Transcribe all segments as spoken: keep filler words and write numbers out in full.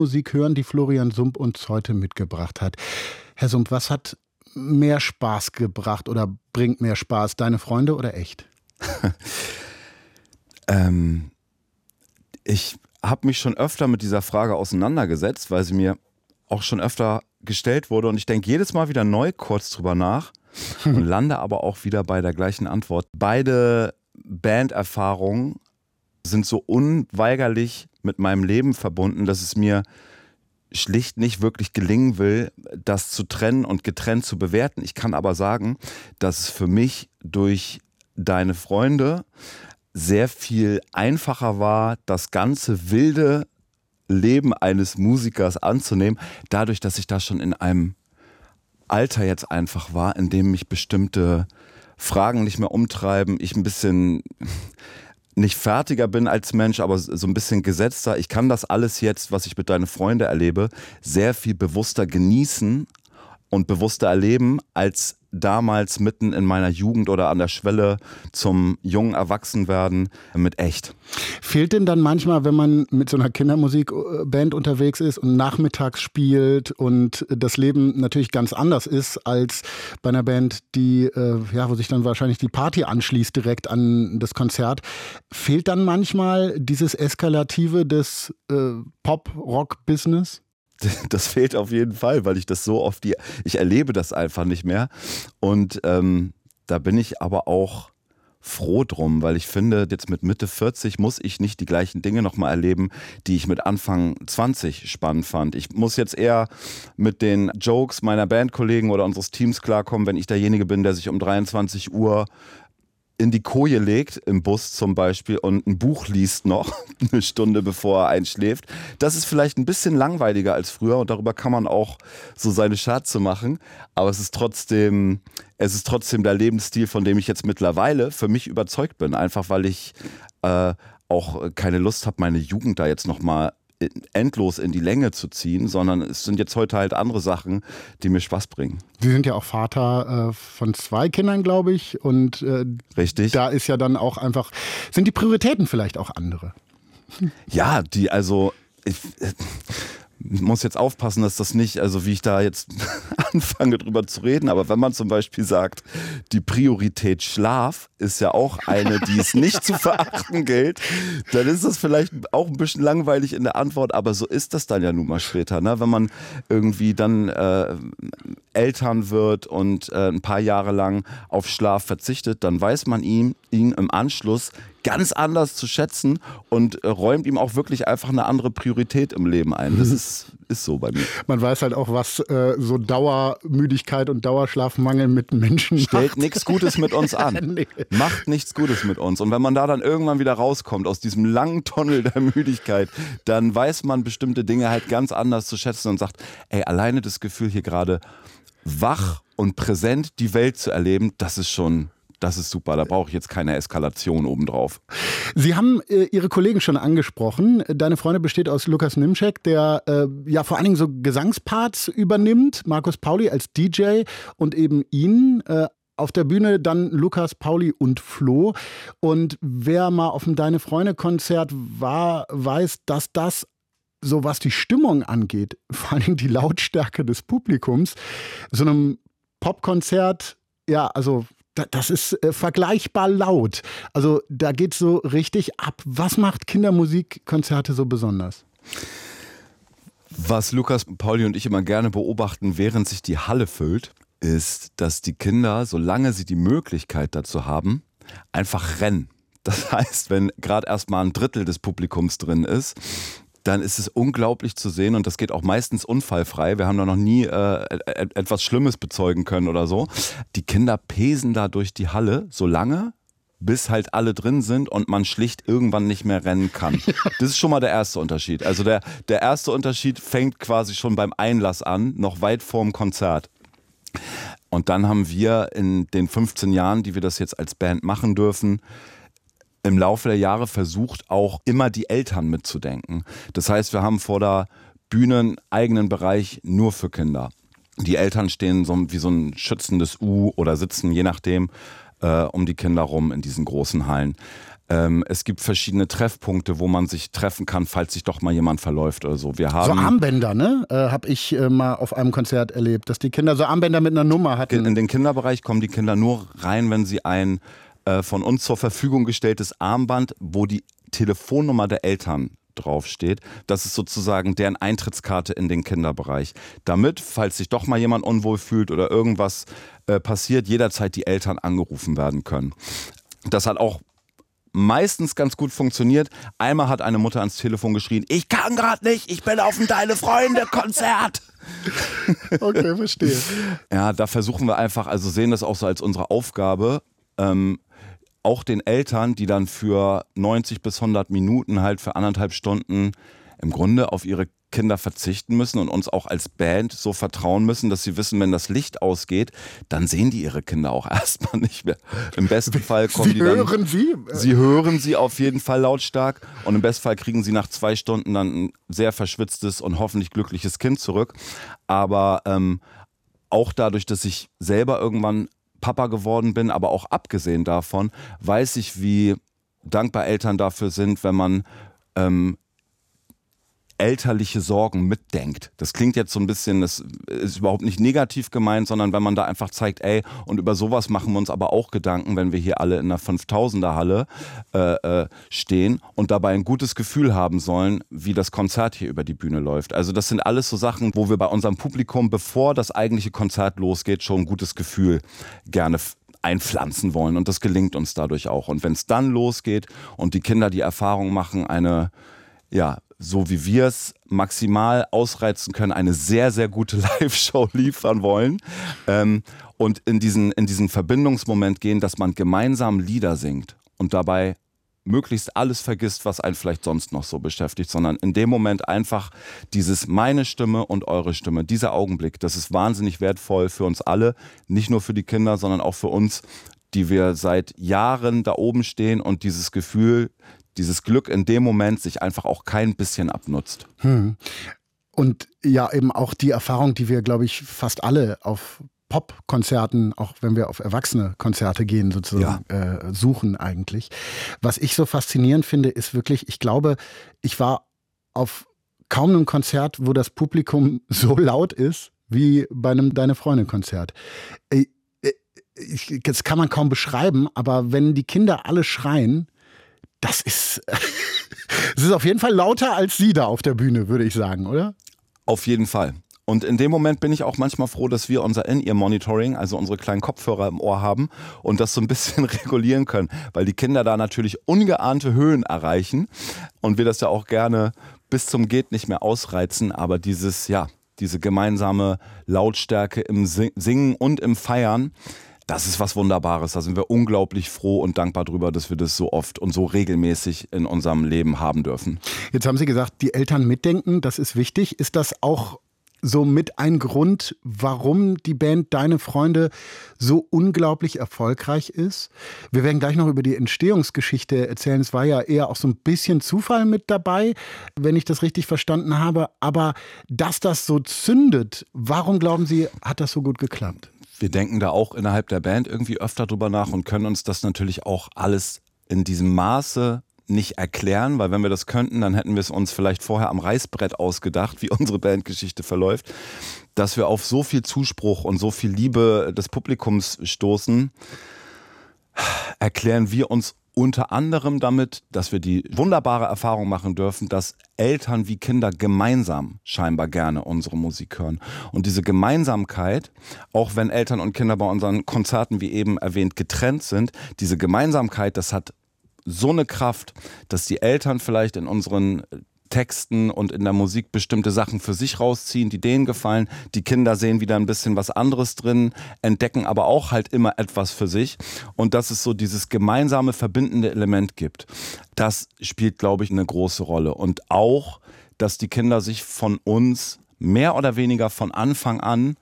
Musik hören, die Florian Sump uns heute mitgebracht hat. Herr Sump, was hat mehr Spaß gebracht oder bringt mehr Spaß, deine Freunde oder echt? ähm, ich habe mich schon öfter mit dieser Frage auseinandergesetzt, weil sie mir auch schon öfter gestellt wurde und ich denke jedes Mal wieder neu kurz drüber nach und lande aber auch wieder bei der gleichen Antwort. Beide Banderfahrungen sind so unweigerlich mit meinem Leben verbunden, dass es mir schlicht nicht wirklich gelingen will, das zu trennen und getrennt zu bewerten. Ich kann aber sagen, dass es für mich durch deine Freunde sehr viel einfacher war, das ganze wilde Leben eines Musikers anzunehmen, dadurch, dass ich da schon in einem Alter jetzt einfach war, in dem mich bestimmte Fragen nicht mehr umtreiben, ich ein bisschen nicht fertiger bin als Mensch, aber so ein bisschen gesetzter. Ich kann das alles jetzt, was ich mit deinen Freunden erlebe, sehr viel bewusster genießen und bewusster erleben, als damals mitten in meiner Jugend oder an der Schwelle zum jungen Erwachsenwerden mit echt. Fehlt denn dann manchmal, wenn man mit so einer Kindermusikband unterwegs ist und nachmittags spielt und das Leben natürlich ganz anders ist als bei einer Band, die, äh, ja, wo sich dann wahrscheinlich die Party anschließt direkt an das Konzert, fehlt dann manchmal dieses Eskalative des äh, Pop-Rock-Business? Das fehlt auf jeden Fall, weil ich das so oft, die, ich erlebe das einfach nicht mehr und ähm, da bin ich aber auch froh drum, weil ich finde, jetzt mit Mitte vierzig muss ich nicht die gleichen Dinge nochmal erleben, die ich mit Anfang zwanzig spannend fand. Ich muss jetzt eher mit den Jokes meiner Bandkollegen oder unseres Teams klarkommen, wenn ich derjenige bin, der sich um dreiundzwanzig Uhr in die Koje legt, im Bus zum Beispiel, und ein Buch liest noch, eine Stunde bevor er einschläft. Das ist vielleicht ein bisschen langweiliger als früher und darüber kann man auch so seine Scherze machen, aber es ist trotzdem, es ist trotzdem der Lebensstil, von dem ich jetzt mittlerweile für mich überzeugt bin, einfach weil ich äh, auch keine Lust habe, meine Jugend da jetzt nochmal endlos in die Länge zu ziehen, sondern es sind jetzt heute halt andere Sachen, die mir Spaß bringen. Sie sind ja auch Vater äh, von zwei Kindern, glaube ich. Und äh, Richtig. Da ist ja dann auch einfach, sind die Prioritäten vielleicht auch andere? Ja, die also, ich, ich muss jetzt aufpassen, dass das nicht, also wie ich da jetzt anfange drüber zu reden, aber wenn man zum Beispiel sagt, die Priorität Schlaf ist ja auch eine, die es nicht zu verachten gilt, dann ist das vielleicht auch ein bisschen langweilig in der Antwort, aber so ist das dann ja nun mal später, ne? Wenn man irgendwie dann äh, Eltern wird und äh, ein paar Jahre lang auf Schlaf verzichtet, dann weiß man ihn, ihn im Anschluss ganz anders zu schätzen und äh, räumt ihm auch wirklich einfach eine andere Priorität im Leben ein. Das ist, ist so bei mir. Man weiß halt auch, was äh, so Dauermüdigkeit und Dauerschlafmangel mit Menschen macht. Stellt nichts Gutes mit uns an. Nee. Macht nichts Gutes mit uns. Und wenn man da dann irgendwann wieder rauskommt aus diesem langen Tunnel der Müdigkeit, dann weiß man bestimmte Dinge halt ganz anders zu schätzen und sagt, ey, alleine das Gefühl hier gerade wach und präsent die Welt zu erleben, das ist schon... Das ist super, da brauche ich jetzt keine Eskalation obendrauf. Sie haben äh, Ihre Kollegen schon angesprochen. Deine Freunde besteht aus Lukas Nimschek, der äh, ja vor allen Dingen so Gesangsparts übernimmt, Markus Pauli als D J und eben ihn. Äh, auf der Bühne dann Lukas, Pauli und Flo. Und wer mal auf dem Deine Freunde-Konzert war, weiß, dass das, so was die Stimmung angeht, vor allen Dingen die Lautstärke des Publikums, so einem Popkonzert, ja, also das ist äh, vergleichbar laut. Also da geht's so richtig ab. Was macht Kindermusikkonzerte so besonders? Was Lukas, Pauli und ich immer gerne beobachten, während sich die Halle füllt, ist, dass die Kinder, solange sie die Möglichkeit dazu haben, einfach rennen. Das heißt, wenn gerade erst mal ein Drittel des Publikums drin ist, dann ist es unglaublich zu sehen und das geht auch meistens unfallfrei. Wir haben da noch nie äh, etwas Schlimmes bezeugen können oder so. Die Kinder pesen da durch die Halle so lange, bis halt alle drin sind und man schlicht irgendwann nicht mehr rennen kann. Das ist schon mal der erste Unterschied. Also der, der erste Unterschied fängt quasi schon beim Einlass an, noch weit vorm Konzert. Und dann haben wir in den fünfzehn Jahren, die wir das jetzt als Band machen dürfen, im Laufe der Jahre versucht, auch immer die Eltern mitzudenken. Das heißt, wir haben vor der Bühne einen eigenen Bereich nur für Kinder. Die Eltern stehen so wie so ein schützendes U oder sitzen, je nachdem, äh, um die Kinder rum in diesen großen Hallen. Ähm, es gibt verschiedene Treffpunkte, wo man sich treffen kann, falls sich doch mal jemand verläuft oder so. Wir haben so Armbänder, ne? Äh, habe ich äh, mal auf einem Konzert erlebt, dass die Kinder so Armbänder mit einer Nummer hatten. In den Kinderbereich kommen die Kinder nur rein, wenn sie ein äh, von uns zur Verfügung gestelltes Armband, wo die Telefonnummer der Eltern draufsteht. Das ist sozusagen deren Eintrittskarte in den Kinderbereich. Damit, falls sich doch mal jemand unwohl fühlt oder irgendwas äh, passiert, jederzeit die Eltern angerufen werden können. Das hat auch meistens ganz gut funktioniert. Einmal hat eine Mutter ans Telefon geschrien, ich kann gerade nicht, ich bin auf dem Deine-Freunde-Konzert. Okay, verstehe. Ja, da versuchen wir einfach, also sehen das auch so als unsere Aufgabe, ähm, auch den Eltern, die dann für neunzig bis hundert Minuten halt für anderthalb Stunden im Grunde auf ihre Kinder verzichten müssen und uns auch als Band so vertrauen müssen, dass sie wissen, wenn das Licht ausgeht, dann sehen die ihre Kinder auch erstmal nicht mehr. Im besten Fall kommen sie die dann... hören sie? Sie hören sie auf jeden Fall lautstark und im besten Fall kriegen sie nach zwei Stunden dann ein sehr verschwitztes und hoffentlich glückliches Kind zurück. Aber ähm, auch dadurch, dass ich selber irgendwann Papa geworden bin, aber auch abgesehen davon, weiß ich, wie dankbar Eltern dafür sind, wenn man ähm, elterliche Sorgen mitdenkt. Das klingt jetzt so ein bisschen, das ist überhaupt nicht negativ gemeint, sondern wenn man da einfach zeigt, ey, und über sowas machen wir uns aber auch Gedanken, wenn wir hier alle in einer fünftausender Halle äh, äh, stehen und dabei ein gutes Gefühl haben sollen, wie das Konzert hier über die Bühne läuft. Also das sind alles so Sachen, wo wir bei unserem Publikum, bevor das eigentliche Konzert losgeht, schon ein gutes Gefühl gerne einpflanzen wollen und das gelingt uns dadurch auch. Und wenn es dann losgeht und die Kinder die Erfahrung machen, eine, ja, so wie wir es maximal ausreizen können, eine sehr, sehr gute Live-Show liefern wollen ähm, und in diesen, in diesen Verbindungsmoment gehen, dass man gemeinsam Lieder singt und dabei möglichst alles vergisst, was einen vielleicht sonst noch so beschäftigt, sondern in dem Moment einfach dieses meine Stimme und eure Stimme, dieser Augenblick, das ist wahnsinnig wertvoll für uns alle, nicht nur für die Kinder, sondern auch für uns, die wir seit Jahren da oben stehen und dieses Gefühl, dieses Glück in dem Moment sich einfach auch kein bisschen abnutzt. Hm. Und ja, eben auch die Erfahrung, die wir, glaube ich, fast alle auf Popkonzerten, auch wenn wir auf erwachsene Konzerte gehen, sozusagen ja. äh, suchen eigentlich. Was ich so faszinierend finde, ist wirklich, ich glaube, ich war auf kaum einem Konzert, wo das Publikum so laut ist, wie bei einem Deine-Freunde-Konzert. Äh, äh, das kann man kaum beschreiben, aber wenn die Kinder alle schreien, das ist, es ist auf jeden Fall lauter als Sie da auf der Bühne, würde ich sagen, oder? Auf jeden Fall. Und in dem Moment bin ich auch manchmal froh, dass wir unser In-Ear-Monitoring, also unsere kleinen Kopfhörer im Ohr haben und das so ein bisschen regulieren können, weil die Kinder da natürlich ungeahnte Höhen erreichen und wir das ja auch gerne bis zum Geht nicht mehr ausreizen, aber dieses, ja, diese gemeinsame Lautstärke im Singen und im Feiern, das ist was Wunderbares. Da sind wir unglaublich froh und dankbar drüber, dass wir das so oft und so regelmäßig in unserem Leben haben dürfen. Jetzt haben Sie gesagt, die Eltern mitdenken, das ist wichtig. Ist das auch so mit ein Grund, warum die Band Deine Freunde so unglaublich erfolgreich ist? Wir werden gleich noch über die Entstehungsgeschichte erzählen. Es war ja eher auch so ein bisschen Zufall mit dabei, wenn ich das richtig verstanden habe. Aber dass das so zündet, warum glauben Sie, hat das so gut geklappt? Wir denken da auch innerhalb der Band irgendwie öfter drüber nach und können uns das natürlich auch alles in diesem Maße nicht erklären, weil wenn wir das könnten, dann hätten wir es uns vielleicht vorher am Reißbrett ausgedacht, wie unsere Bandgeschichte verläuft, dass wir auf so viel Zuspruch und so viel Liebe des Publikums stoßen, erklären wir uns unter anderem damit, dass wir die wunderbare Erfahrung machen dürfen, dass Eltern wie Kinder gemeinsam scheinbar gerne unsere Musik hören. Und diese Gemeinsamkeit, auch wenn Eltern und Kinder bei unseren Konzerten, wie eben erwähnt, getrennt sind, diese Gemeinsamkeit, das hat so eine Kraft, dass die Eltern vielleicht in unseren Texten und in der Musik bestimmte Sachen für sich rausziehen, die denen gefallen. Die Kinder sehen wieder ein bisschen was anderes drin, entdecken aber auch halt immer etwas für sich. Und dass es so dieses gemeinsame, verbindende Element gibt, das spielt, glaube ich, eine große Rolle. Und auch, dass die Kinder sich von uns mehr oder weniger von Anfang an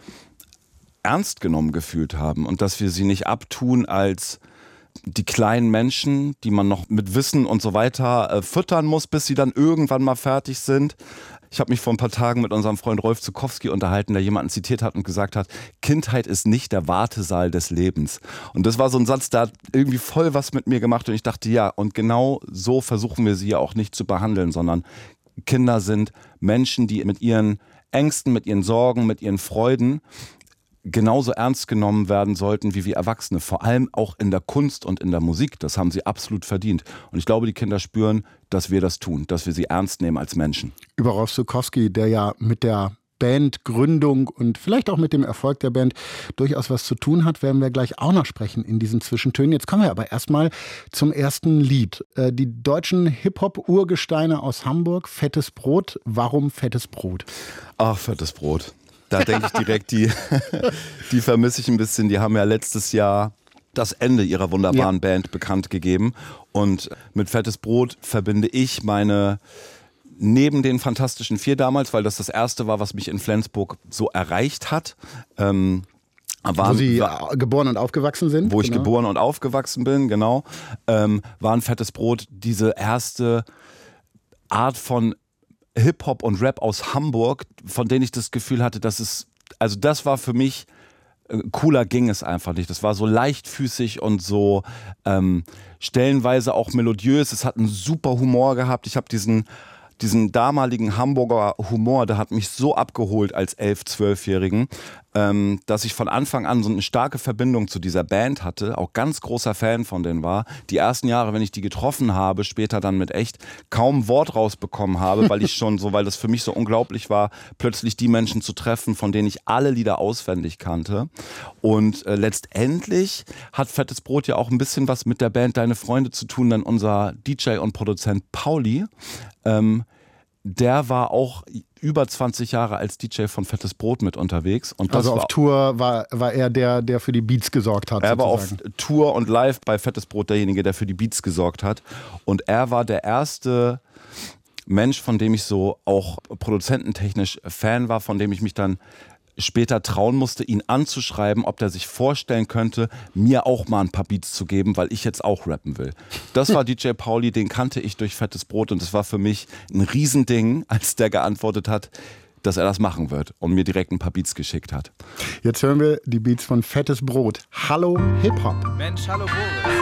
ernst genommen gefühlt haben und dass wir sie nicht abtun als die kleinen Menschen, die man noch mit Wissen und so weiter äh, füttern muss, bis sie dann irgendwann mal fertig sind. Ich habe mich vor ein paar Tagen mit unserem Freund Rolf Zukowski unterhalten, der jemanden zitiert hat und gesagt hat, Kindheit ist nicht der Wartesaal des Lebens. Und das war so ein Satz, der hat irgendwie voll was mit mir gemacht und ich dachte, ja, und genau so versuchen wir sie ja auch nicht zu behandeln, sondern Kinder sind Menschen, die mit ihren Ängsten, mit ihren Sorgen, mit ihren Freuden genauso ernst genommen werden sollten wie wir Erwachsene. Vor allem auch in der Kunst und in der Musik. Das haben sie absolut verdient. Und ich glaube, die Kinder spüren, dass wir das tun, dass wir sie ernst nehmen als Menschen. Über Rolf Zukowski, der ja mit der Bandgründung und vielleicht auch mit dem Erfolg der Band durchaus was zu tun hat, werden wir gleich auch noch sprechen in diesen Zwischentönen. Jetzt kommen wir aber erstmal zum ersten Lied. Die deutschen Hip-Hop-Urgesteine aus Hamburg, Fettes Brot. Warum Fettes Brot? Ach, Fettes Brot. Da denke ich direkt, die, die vermisse ich ein bisschen. Die haben ja letztes Jahr das Ende ihrer wunderbaren ja. Band bekannt gegeben. Und mit Fettes Brot verbinde ich meine, neben den Fantastischen Vier damals, weil das das erste war, was mich in Flensburg so erreicht hat. Ähm, waren, wo Sie war, geboren und aufgewachsen sind? Wo genau. ich geboren und aufgewachsen bin, genau. Ähm, war ein Fettes Brot diese erste Art von Hip-Hop und Rap aus Hamburg, von denen ich das Gefühl hatte, dass es, also das war für mich, cooler ging es einfach nicht. Das war so leichtfüßig und so ähm, stellenweise auch melodiös. Es hat einen super Humor gehabt. Ich habe diesen, diesen damaligen Hamburger Humor, der hat mich so abgeholt als elf-, zwölfjährigen, ähm, dass ich von Anfang an so eine starke Verbindung zu dieser Band hatte, auch ganz großer Fan von denen war. Die ersten Jahre, wenn ich die getroffen habe, später dann mit echt kaum Wort rausbekommen habe, weil ich schon so, weil das für mich so unglaublich war, plötzlich die Menschen zu treffen, von denen ich alle Lieder auswendig kannte. Und äh, letztendlich hat Fettes Brot ja auch ein bisschen was mit der Band Deine Freunde zu tun, denn unser D J und Produzent Pauli, ähm, der war auch über zwanzig Jahre als D J von Fettes Brot mit unterwegs. Und das also auf war, Tour war, war er der, der für die Beats gesorgt hat. Er war sozusagen. auf Tour und live bei Fettes Brot derjenige, der für die Beats gesorgt hat. Und er war der erste Mensch, von dem ich so auch produzententechnisch Fan war, von dem ich mich dann später trauen musste, ihn anzuschreiben, ob der sich vorstellen könnte, mir auch mal ein paar Beats zu geben, weil ich jetzt auch rappen will. Das war D J Pauli, den kannte ich durch Fettes Brot und das war für mich ein Riesending, als der geantwortet hat, dass er das machen wird und mir direkt ein paar Beats geschickt hat. Jetzt hören wir die Beats von Fettes Brot. Hallo Hip-Hop. Mensch, hallo Boris.